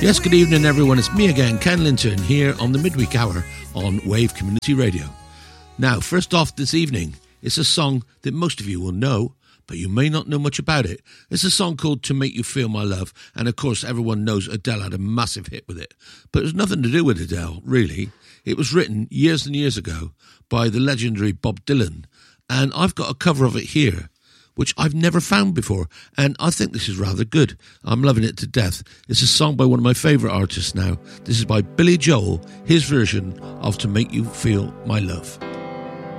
Yes, good evening everyone, it's me again, Ken Linton, here on the Midweek Hour on Wave Community Radio. Now, first off this evening, it's a song that most of you will know, but you may not know much about it. It's a song called To Make You Feel My Love, and of course everyone knows Adele had a massive hit with it. But it was nothing to do with Adele, really. It was written years and years ago by the legendary Bob Dylan, and I've got a cover of it here, which I've never found before, and I think this is rather good. I'm loving it to death. It's a song by one of my favourite artists now. This is by Billy Joel, his version of To Make You Feel My Love.